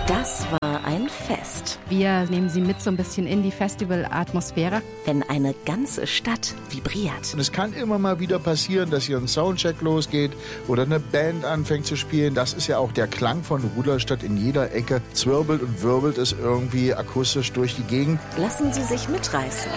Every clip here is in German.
Das war ein Fest. Wir nehmen Sie mit so ein bisschen in die Festivalatmosphäre. Wenn eine ganze Stadt vibriert. Und es kann immer mal wieder passieren, dass hier ein Soundcheck losgeht oder eine Band anfängt zu spielen. Das ist ja auch der Klang von Rudolstadt in jeder Ecke. Zwirbelt und wirbelt es irgendwie akustisch durch die Gegend. Lassen Sie sich mitreißen.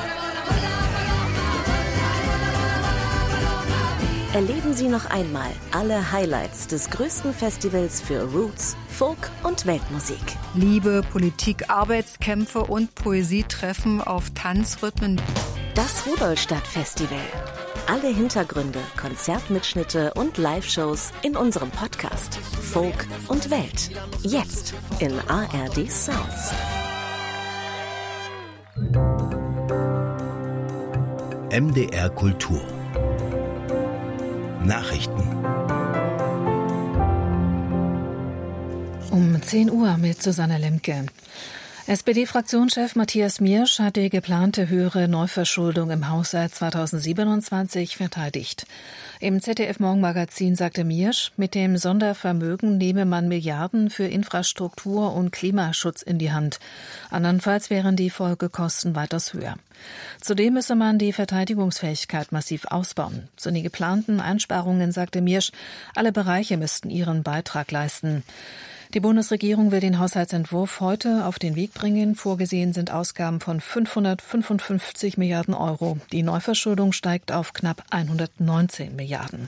Erleben Sie noch einmal alle Highlights des größten Festivals für Roots, Folk und Weltmusik. Liebe, Politik, Arbeitskämpfe und Poesietreffen auf Tanzrhythmen. Das Rudolstadt-Festival. Alle Hintergründe, Konzertmitschnitte und Live-Shows in unserem Podcast Folk und Welt. Jetzt in ARD Sounds. MDR Kultur Nachrichten. Um 10 Uhr mit Susanne Lemke. SPD-Fraktionschef Matthias Miersch hat die geplante höhere Neuverschuldung im Haushalt 2027 verteidigt. Im ZDF-Morgenmagazin sagte Miersch, mit dem Sondervermögen nehme man Milliarden für Infrastruktur und Klimaschutz in die Hand. Andernfalls wären die Folgekosten weitaus höher. Zudem müsse man die Verteidigungsfähigkeit massiv ausbauen. Zu den geplanten Einsparungen sagte Miersch, alle Bereiche müssten ihren Beitrag leisten. Die Bundesregierung will den Haushaltsentwurf heute auf den Weg bringen. Vorgesehen sind Ausgaben von 555 Milliarden Euro. Die Neuverschuldung steigt auf knapp 119 Milliarden.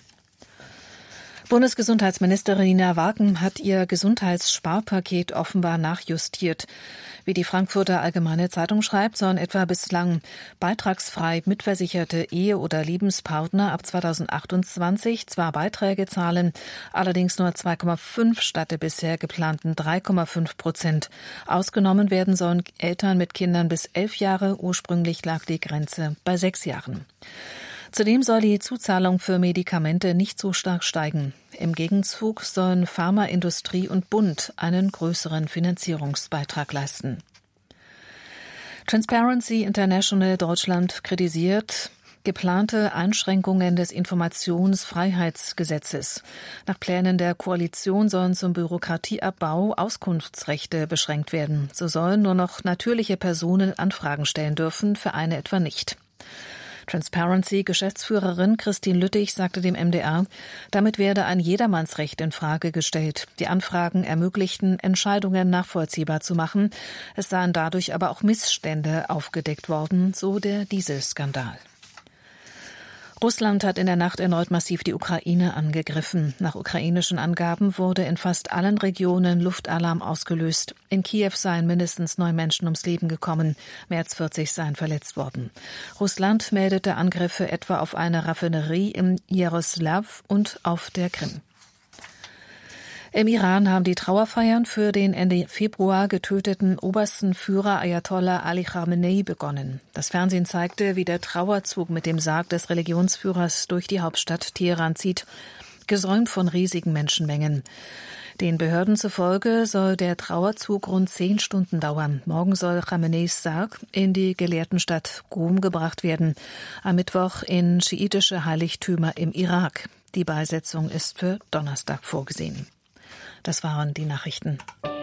Bundesgesundheitsministerin Nina Wagen hat ihr Gesundheitssparpaket offenbar nachjustiert. Wie die Frankfurter Allgemeine Zeitung schreibt, sollen etwa bislang beitragsfrei mitversicherte Ehe- oder Lebenspartner ab 2028 zwar Beiträge zahlen, allerdings nur 2,5 statt der bisher geplanten 3,5%. Ausgenommen werden sollen Eltern mit Kindern bis 11 Jahre. Ursprünglich lag die Grenze bei 6 Jahren. Zudem soll die Zuzahlung für Medikamente nicht so stark steigen. Im Gegenzug sollen Pharmaindustrie und Bund einen größeren Finanzierungsbeitrag leisten. Transparency International Deutschland kritisiert geplante Einschränkungen des Informationsfreiheitsgesetzes. Nach Plänen der Koalition sollen zum Bürokratieabbau Auskunftsrechte beschränkt werden. So sollen nur noch natürliche Personen Anfragen stellen dürfen, Vereine etwa nicht. Transparency-Geschäftsführerin Christine Lüttich sagte dem MDR, damit werde ein Jedermannsrecht in Frage gestellt. Die Anfragen ermöglichten, Entscheidungen nachvollziehbar zu machen. Es seien dadurch aber auch Missstände aufgedeckt worden, so der Dieselskandal. Russland hat in der Nacht erneut massiv die Ukraine angegriffen. Nach ukrainischen Angaben wurde in fast allen Regionen Luftalarm ausgelöst. In Kiew seien mindestens 9 Menschen ums Leben gekommen. Mehr als 40 seien verletzt worden. Russland meldete Angriffe etwa auf eine Raffinerie in Jaroslaw und auf der Krim. Im Iran haben die Trauerfeiern für den Ende Februar getöteten obersten Führer Ayatollah Ali Khamenei begonnen. Das Fernsehen zeigte, wie der Trauerzug mit dem Sarg des Religionsführers durch die Hauptstadt Teheran zieht, gesäumt von riesigen Menschenmengen. Den Behörden zufolge soll der Trauerzug rund 10 Stunden dauern. Morgen soll Khameneis Sarg in die Gelehrtenstadt Qom gebracht werden. Am Mittwoch in schiitische Heiligtümer im Irak. Die Beisetzung ist für Donnerstag vorgesehen. Das waren die Nachrichten.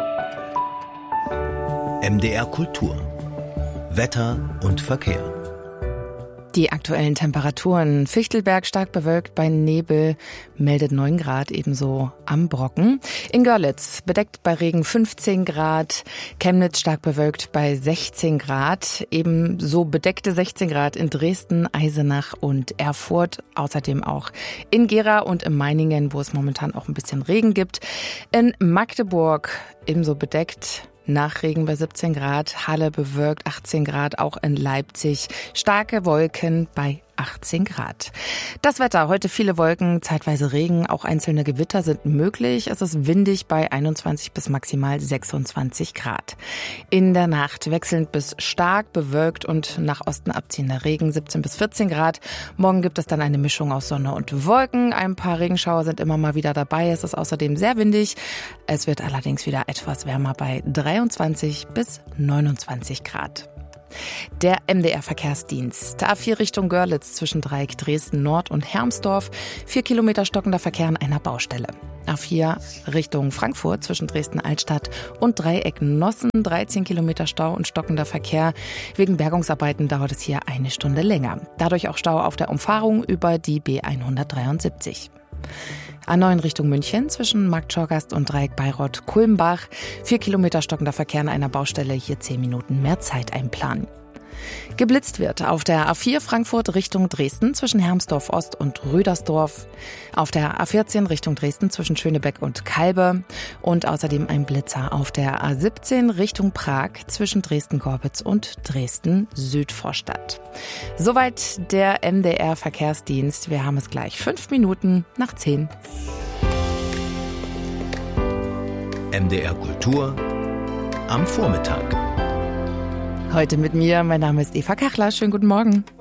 MDR Kultur. Wetter und Verkehr. Die aktuellen Temperaturen. Fichtelberg stark bewölkt bei Nebel, meldet 9 Grad, ebenso am Brocken. In Görlitz bedeckt bei Regen 15 Grad. Chemnitz stark bewölkt bei 16 Grad. Ebenso bedeckte 16 Grad in Dresden, Eisenach und Erfurt. Außerdem auch in Gera und in Meiningen, wo es momentan auch ein bisschen Regen gibt. In Magdeburg ebenso bedeckt. Nach Regen bei 17 Grad, Halle bewölkt 18 Grad, auch in Leipzig starke Wolken bei 18 Grad. Das Wetter, heute viele Wolken, zeitweise Regen, auch einzelne Gewitter sind möglich. Es ist windig bei 21 bis maximal 26 Grad. In der Nacht wechselnd bis stark bewölkt und nach Osten abziehender Regen 17 bis 14 Grad. Morgen gibt es dann eine Mischung aus Sonne und Wolken. Ein paar Regenschauer sind immer mal wieder dabei. Es ist außerdem sehr windig. Es wird allerdings wieder etwas wärmer bei 23 bis 29 Grad. Der MDR-Verkehrsdienst. A4 Richtung Görlitz zwischen Dreieck Dresden Nord und Hermsdorf. 4 Kilometer stockender Verkehr an einer Baustelle. A4 Richtung Frankfurt zwischen Dresden-Altstadt und Dreieck Nossen. 13 Kilometer Stau und stockender Verkehr. Wegen Bergungsarbeiten dauert es hier eine Stunde länger. Dadurch auch Stau auf der Umfahrung über die B173. A9 Richtung München zwischen Marktschorgast und Dreieck Bayreuth-Kulmbach. 4 Kilometer stockender Verkehr an einer Baustelle, hier 10 Minuten mehr Zeit einplanen. Geblitzt wird auf der A4 Frankfurt Richtung Dresden zwischen Hermsdorf Ost und Rüdersdorf. Auf der A14 Richtung Dresden zwischen Schönebeck und Kalbe. Und außerdem ein Blitzer auf der A17 Richtung Prag zwischen Dresden-Gorbitz und Dresden-Südvorstadt. Soweit der MDR-Verkehrsdienst. Wir haben es gleich 5 Minuten nach 10. MDR Kultur am Vormittag. Heute mit mir, mein Name ist Eva Kachler. Schönen guten Morgen.